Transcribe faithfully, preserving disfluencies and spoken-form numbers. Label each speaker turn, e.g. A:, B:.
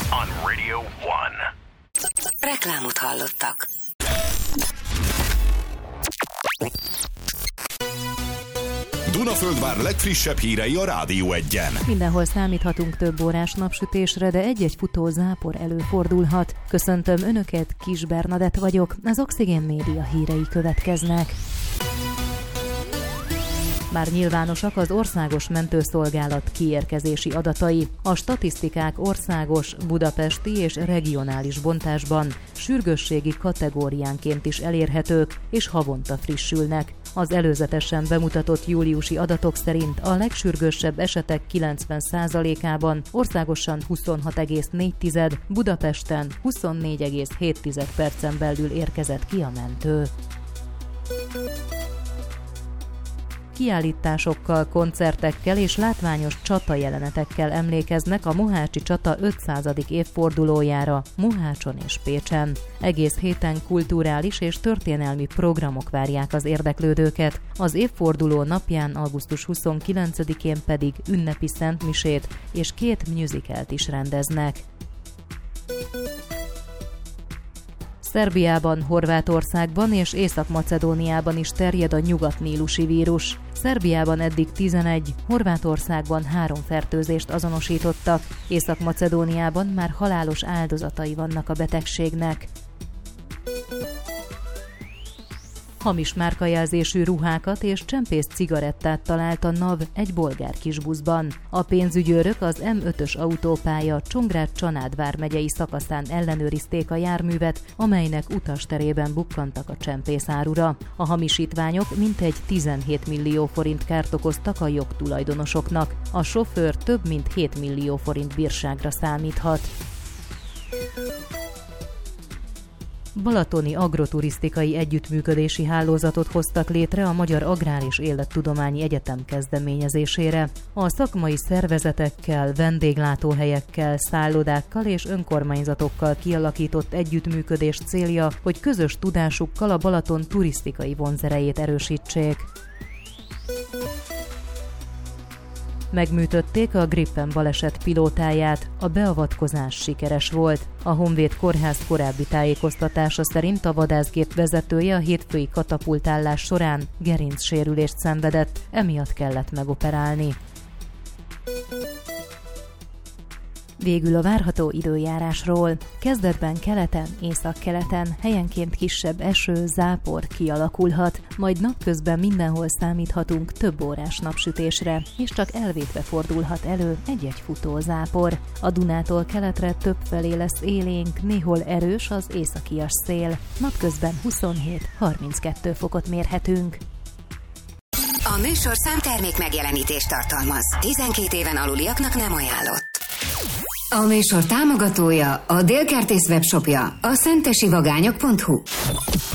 A: on Radio One.
B: Reklámot hallottak.
C: Dunaföldvár legfrissebb hírei a Rádió Egyen.
D: Mindenhol számíthatunk több órás napsütésre, de egy-egy futó zápor előfordulhat. Köszöntöm Önöket, Kis Bernadett vagyok, az Oxigén Média hírei következnek. Már nyilvánosak az Országos Mentőszolgálat kiérkezési adatai. A statisztikák országos, budapesti és regionális bontásban sürgősségi kategóriánként is elérhetők, és havonta frissülnek. Az előzetesen bemutatott júliusi adatok szerint a legsürgősebb esetek kilencven százalékában országosan huszonhat egész négy, Budapesten huszonnégy egész hét percen belül érkezett ki a mentő. Kiállításokkal, koncertekkel és látványos csatajelenetekkel emlékeznek a mohácsi csata ötszázadik évfordulójára Mohácson és Pécsen. Egész héten kulturális és történelmi programok várják az érdeklődőket, az évforduló napján, augusztus huszonkilencedikén pedig ünnepi szentmisét és két musicalt is rendeznek. Szerbiában, Horvátországban és Észak-Macedóniában is terjed a nyugatnílusi vírus. Szerbiában eddig tizenegy, Horvátországban három fertőzést azonosítottak, Észak-Macedóniában már halálos áldozatai vannak a betegségnek. Hamis márkajelzésű ruhákat és csempész cigarettát talált a NAV egy bolgár kisbuszban. A pénzügyőrök az M ötös autópálya Csongrád-Csanád vármegyei szakaszán ellenőrizték a járművet, amelynek utasterében bukkantak a csempészárura. A hamisítványok mintegy tizenhét millió forint kárt okoztak a jogtulajdonosoknak. A sofőr több mint hét millió forint bírságra számíthat. Balatoni agroturisztikai együttműködési hálózatot hoztak létre a Magyar Agrár és Élettudományi Egyetem kezdeményezésére. A szakmai szervezetekkel, vendéglátóhelyekkel, szállodákkal és önkormányzatokkal kialakított együttműködés célja, hogy közös tudásukkal a Balaton turisztikai vonzerejét erősítsék. Megműtötték a Gripen baleset pilótáját, a beavatkozás sikeres volt. A Honvéd Kórház korábbi tájékoztatása szerint a vadászgép vezetője a hétfői katapultálás során gerincsérülést szenvedett, emiatt kellett megoperálni. Végül a várható időjárásról. Kezdetben keleten, északkeleten helyenként kisebb eső, zápor kialakulhat, majd napközben mindenhol számíthatunk több órás napsütésre, és csak elvétve fordulhat elő egy-egy futó zápor. A Dunától keletre többfelé lesz élénk, néhol erős az északias szél. Napközben huszonhét harminckettő fokot mérhetünk.
B: A műsorszám termék megjelenítést tartalmaz. tizenkét éven aluliaknak nem ajánlott. A műsor támogatója, a Délkertész webshopja, a szentesivagányok pont hu.